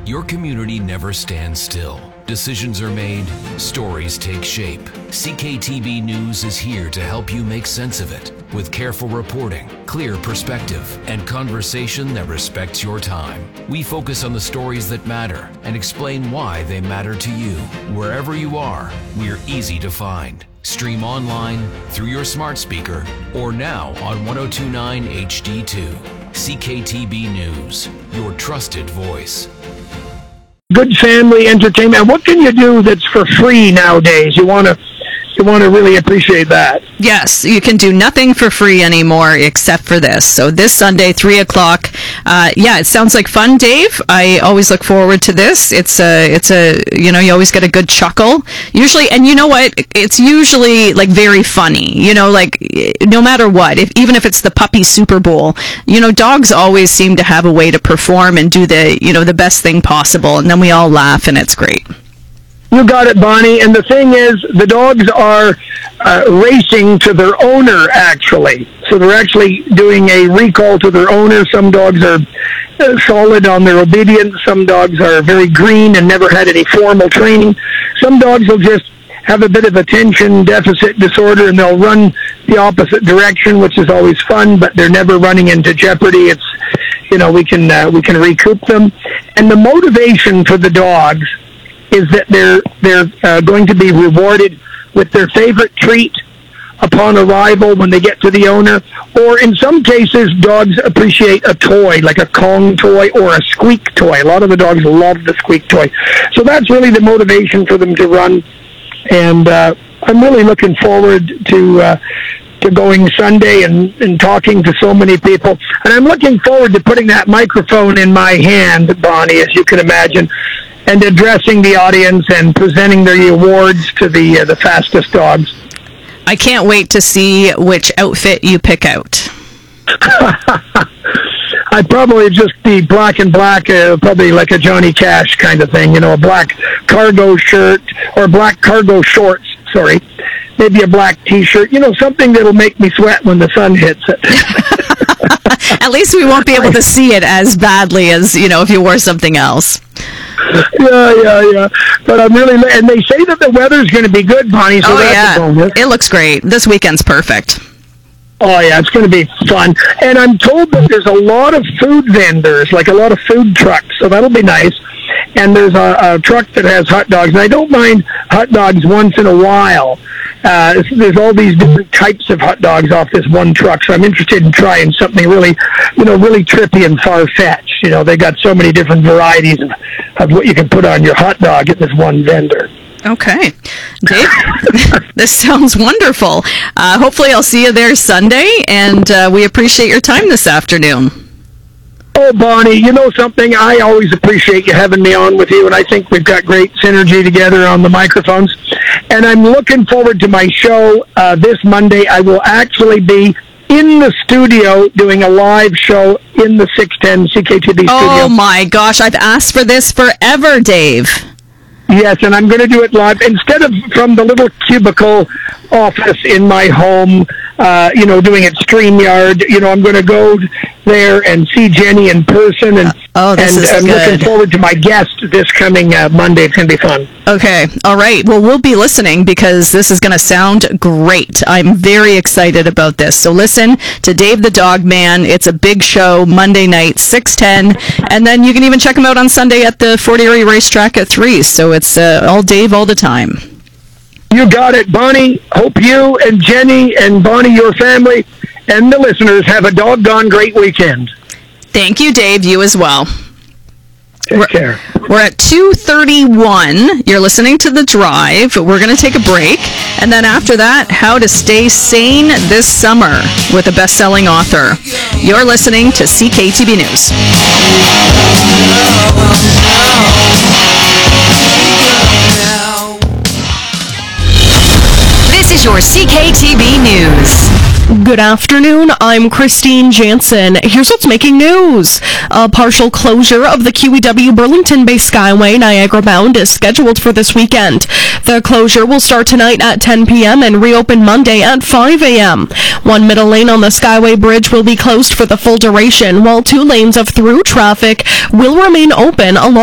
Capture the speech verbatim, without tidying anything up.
Your community never stands still. Decisions are made, stories take shape. C K T B News is here to help you make sense of it with careful reporting, clear perspective, and conversation that respects your time. We focus on the stories that matter and explain why they matter to you. Wherever you are, we're easy to find. Stream online, through your smart speaker, or now on ten twenty-nine H D two. C K T B News, your trusted voice. Good family entertainment. What can you do that's for free nowadays? You want to you want to really appreciate that. Yes, you can do nothing for free anymore except for this. So this Sunday, three o'clock. Uh, yeah, it sounds like fun, Dave. I always look forward to this. It's a, it's a, you know, you always get a good chuckle. Usually, and you know what? It's usually like very funny. You know, like no matter what, if even if it's the puppy Super Bowl, you know, dogs always seem to have a way to perform and do the, you know, the best thing possible, and then we all laugh, and it's great. You got it, Bonnie. And the thing is, the dogs are uh, racing to their owner, actually. So they're actually doing a recall to their owner. Some dogs are uh, solid on their obedience. Some dogs are very green and never had any formal training. Some dogs will just have a bit of attention deficit disorder, and they'll run the opposite direction, which is always fun, but they're never running into jeopardy. It's, you know, we can uh, we can recoup them. And the motivation for the dogs is that they're they're uh, going to be rewarded with their favorite treat upon arrival when they get to the owner, or in some cases, dogs appreciate a toy, like a Kong toy or a squeak toy. A lot of the dogs love the squeak toy. So that's really the motivation for them to run, and uh, I'm really looking forward to uh, to going Sunday and, and talking to so many people. And I'm looking forward to putting that microphone in my hand, Bonnie, as you can imagine, and addressing the audience and presenting the awards to the uh, the fastest dogs. I can't wait to see which outfit you pick out. I'd probably just be black and black, uh, probably like a Johnny Cash kind of thing, you know, a black cargo shirt or black cargo shorts, sorry. Maybe a black T-shirt, you know, something that'll make me sweat when the sun hits it. At least we won't be able to see it as badly as, you know, if you wore something else. Yeah, yeah, yeah. But I'm really, and they say that the weather's going to be good, Bonnie, so oh, that's yeah. a bonus. It looks great. This weekend's perfect. Oh, yeah, it's going to be fun. And I'm told that there's a lot of food vendors, like a lot of food trucks, so that'll be nice. And there's a, a truck that has hot dogs, and I don't mind hot dogs once in a while. Uh, there's all these different types of hot dogs off this one truck, so I'm interested in trying something really, you know, really trippy and far-fetched. You know, they got so many different varieties of, of what you can put on your hot dog at this one vendor. Okay. Dave, this sounds wonderful. Uh, hopefully I'll see you there Sunday, and uh, we appreciate your time this afternoon. Oh, Bonnie, you know something? I always appreciate you having me on with you, and I think we've got great synergy together on the microphones. And I'm looking forward to my show uh, this Monday. I will actually be in the studio doing a live show in the six ten C K T B studio. Oh, my gosh. I've asked for this forever, Dave. Yes, and I'm going to do it live. Instead of from the little cubicle office in my home, uh, you know, doing it StreamYard, you know, I'm going to go there and see Jenny in person, and, oh, this and is I'm good. looking forward to my guest this coming uh, Monday. It's going to be fun. Okay. All right. Well, we'll be listening because this is going to sound great. I'm very excited about this. So listen to Dave the Dog Man. It's a big show Monday night, six ten, and then you can even check him out on Sunday at the Fort Erie Racetrack at three. So it's uh, all Dave all the time. You got it, Bonnie. Hope you and Jenny and Bonnie, your family, and the listeners have a doggone great weekend. Thank you, Dave. You as well. Take we're, care. We're at two thirty-one. You're listening to The Drive. We're going to take a break. And then after that, how to stay sane this summer with a best-selling author. You're listening to C K T B News. This is your C K T B News. Good afternoon, I'm Christine Jansen. Here's what's making news. A partial closure of the Q E W Burlington Bay Skyway Niagara Bound is scheduled for this weekend. The closure will start tonight at ten p.m. and reopen Monday at five a.m. One middle lane on the Skyway Bridge will be closed for the full duration, while two lanes of through traffic will remain open along